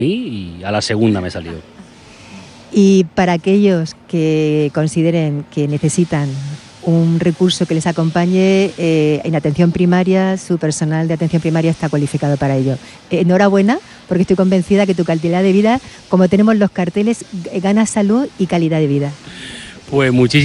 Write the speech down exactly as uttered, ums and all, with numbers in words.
y a la segunda me salió. Y para aquellos que consideren que necesitan un recurso que les acompañe, eh, en atención primaria, su personal de atención primaria está cualificado para ello. Eh, enhorabuena, porque estoy convencida que tu calidad de vida, como tenemos los carteles, gana salud y calidad de vida. Pues muchísimas